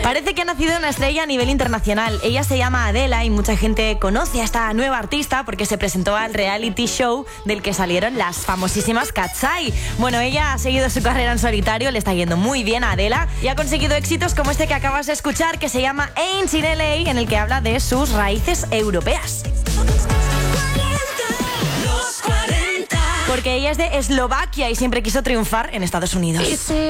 Parece que ha nacido una estrella a nivel internacional. Ella se llama Adela y mucha gente conoce a esta nueva artista porque se presentó al reality show del que salieron las famosísimas Katseye. Bueno, ella ha seguido su carrera en solitario, le está yendo muy bien a Adela y ha conseguido éxitos como este que acabas de escuchar, que se llama Ain't in LA, en el que habla de sus raíces europeas. Porque ella es de Eslovaquia y siempre quiso triunfar en Estados Unidos.